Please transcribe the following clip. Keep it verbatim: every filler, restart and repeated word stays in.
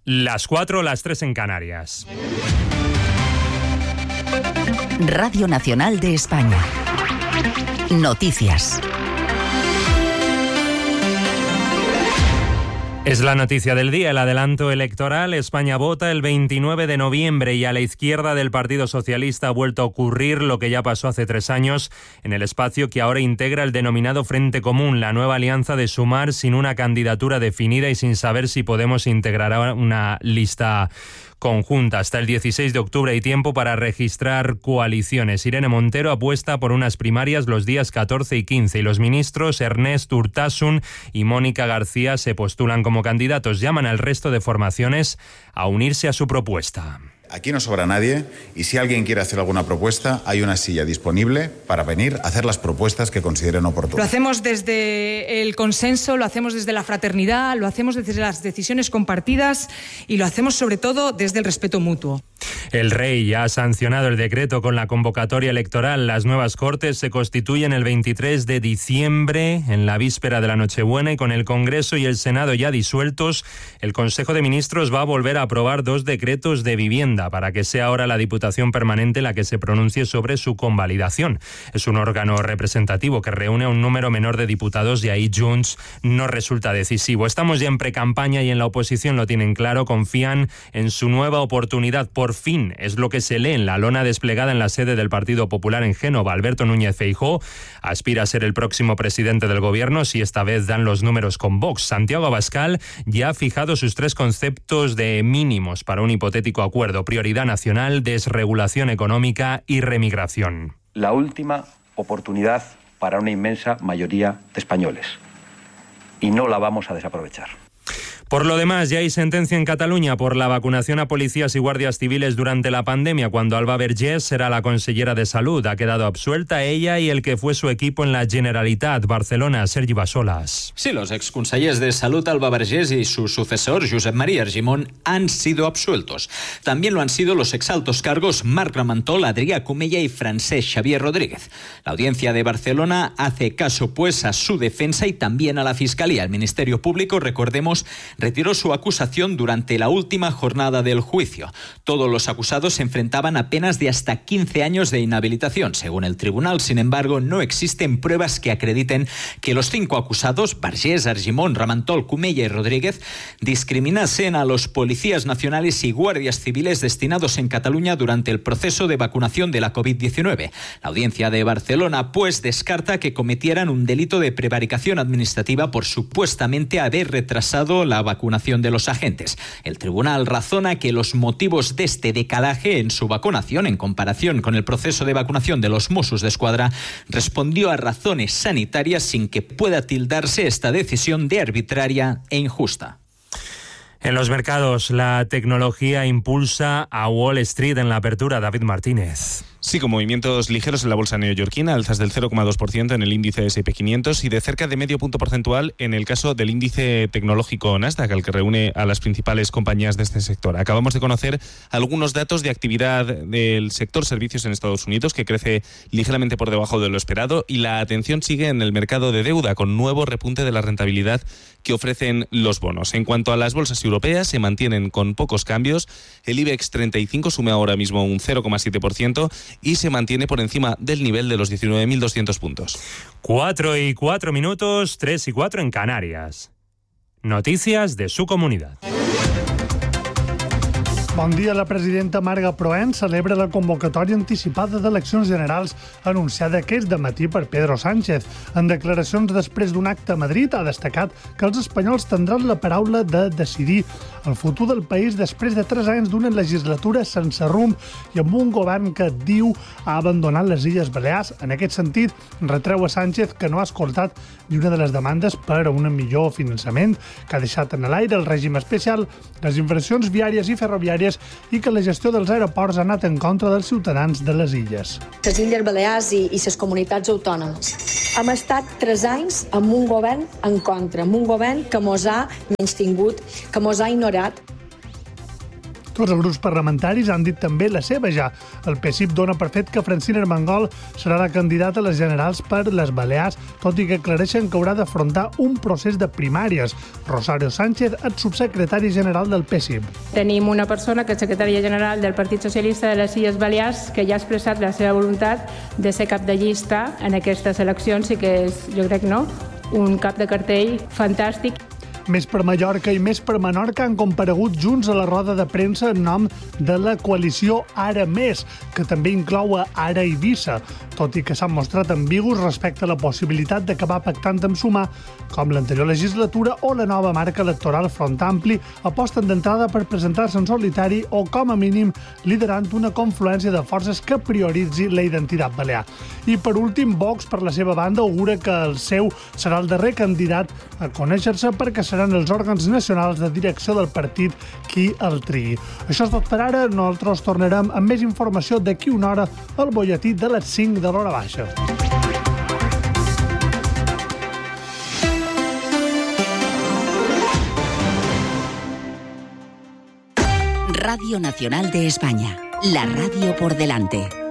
Las cuatro, las tres en Canarias. Radio Nacional de España. Noticias. Es la noticia del día, el adelanto electoral. España vota el veintinueve de noviembre y a la izquierda del Partido Socialista ha vuelto a ocurrir lo que ya pasó hace tres años en el espacio que ahora integra el denominado Frente Común, la nueva alianza de Sumar sin una candidatura definida y sin saber si Podemos integrará una lista conjunta. Hasta el dieciséis de octubre hay tiempo para registrar coaliciones. Irene Montero apuesta por unas primarias los días catorce y quince y los ministros Ernest Urtasun y Mónica García se postulan como candidatos. Llaman al resto de formaciones a unirse a su propuesta. Aquí no sobra nadie y si alguien quiere hacer alguna propuesta, hay una silla disponible para venir a hacer las propuestas que consideren oportunas. Lo hacemos desde el consenso, lo hacemos desde la fraternidad, lo hacemos desde las decisiones compartidas y lo hacemos sobre todo desde el respeto mutuo. El rey ya ha sancionado el decreto con la convocatoria electoral. Las nuevas Cortes se constituyen el veintitrés de diciembre, en la víspera de la Nochebuena, y con el Congreso y el Senado ya disueltos, el Consejo de Ministros va a volver a aprobar dos decretos de vivienda para que sea ahora la Diputación Permanente la que se pronuncie sobre su convalidación. Es un órgano representativo que reúne a un número menor de diputados y ahí Junts no resulta decisivo. Estamos ya en precampaña y en la oposición lo tienen claro, confían en su nueva oportunidad. Por fin, es lo que se lee en la lona desplegada en la sede del Partido Popular en Génova. Alberto Núñez Feijóo aspira a ser el próximo presidente del gobierno si esta vez dan los números con Vox. Santiago Abascal ya ha fijado sus tres conceptos de mínimos para un hipotético acuerdo: prioridad nacional, desregulación económica y remigración. La última oportunidad para una inmensa mayoría de españoles y no la vamos a desaprovechar. Por lo demás, ya hay sentencia en Cataluña por la vacunación a policías y guardias civiles durante la pandemia, cuando Alba Vergés será la consellera de Salud. Ha quedado absuelta ella y el que fue su equipo en la Generalitat. Barcelona, Sergi Bassolas. Sí, los exconsellers de Salud Alba Vergés y su sucesor Josep María Argimon han sido absueltos. También lo han sido los exaltos cargos Marc Ramentol, Adrià Comella y Francesc Xavier Rodríguez. La audiencia de Barcelona hace caso pues a su defensa y también a la Fiscalía. El Ministerio Público, recordemos, retiró su acusación durante la última jornada del juicio. Todos los acusados se enfrentaban a penas de hasta quince años de inhabilitación. Según el tribunal, sin embargo, no existen pruebas que acrediten que los cinco acusados, Vergés, Argimon, Ramentol, Comella y Rodríguez, discriminasen a los policías nacionales y guardias civiles destinados en Cataluña durante el proceso de vacunación de la covid diecinueve. La audiencia de Barcelona, pues, descarta que cometieran un delito de prevaricación administrativa por supuestamente haber retrasado la vacunación de los agentes. El tribunal razona que los motivos de este decalaje en su vacunación en comparación con el proceso de vacunación de los Mossos d'Esquadra respondió a razones sanitarias sin que pueda tildarse esta decisión de arbitraria e injusta. En los mercados, la tecnología impulsa a Wall Street en la apertura. David Martínez. Sí, con movimientos ligeros en la bolsa neoyorquina, alzas del cero coma dos por ciento en el índice ese and pe quinientos y de cerca de medio punto porcentual en el caso del índice tecnológico Nasdaq, al que reúne a las principales compañías de este sector. Acabamos de conocer algunos datos de actividad del sector servicios en Estados Unidos, que crece ligeramente por debajo de lo esperado, y la atención sigue en el mercado de deuda, con nuevo repunte de la rentabilidad que ofrecen los bonos. En cuanto a las bolsas europeas, se mantienen con pocos cambios. El IBEX treinta y cinco sube ahora mismo un cero coma siete por ciento y se mantiene por encima del nivel de los diecinueve mil doscientos puntos. Cuatro y cuatro minutos, tres y cuatro en Canarias. Noticias de su comunidad. Bon dia. La presidenta Marga Proen celebra la convocatòria anticipada d'eleccions generals anunciada aquest dematí per Pedro Sánchez. En declaracions després d'un acte a Madrid ha destacat que els espanyols tindran la paraula de decidir el futur del país després de tres anys d'una legislatura sense rumb i amb un govern que diu ha abandonat les Illes Balears. En aquest sentit, retreu a Sánchez que no ha escoltat ni una de les demandes per a un millor finançament, que ha deixat en l'aire el règim especial, les inversions viàries i ferroviàries i que la gestió dels aeroports ha anat en contra dels ciutadans de les illes. Les Illes Balears i, i les comunitats autònomes. Hem estat tres anys amb un govern en contra, amb un govern que mos ha menystingut, que mos ha ignorat. Tots els grups parlamentaris han dit també la seva ja. El P S I P dona per fet que Francina Armengol serà la candidata a les generals per les Balears, tot i que aclareixen que haurà d'afrontar un procés de primàries. Rosario Sánchez, el subsecretari general del P S I P. Tenim una persona que és secretària general del Partit Socialista de les Illes Balears que ja ha expressat la seva voluntat de ser cap de llista en aquestes eleccions i que és, jo crec, no, un cap de cartell fantàstic. Més per Mallorca i més per Menorca han comparegut junts a la roda de premsa en nom de la coalició Ara Més, que també inclou a Ara Eivissa, tot i que s'han mostrat ambigus respecte a la possibilitat d'acabar pactant amb Sumar, com l'anterior legislatura o la nova marca electoral Front Ampli, aposten d'entrada per presentar-se en solitari o, com a mínim, liderant una confluència de forces que prioritzi la identitat balear. I, per últim, Vox, per la seva banda, augura que el seu serà el darrer candidat a conèixer-se perquè seran els òrgans nacionals de direcció del partit qui el triï. Això és tot per ara. Nosaltres tornarem amb més informació d'aquí una hora al butlletí de les cinc de l'hora baixa. Radio Nacional de España. La radio por delante.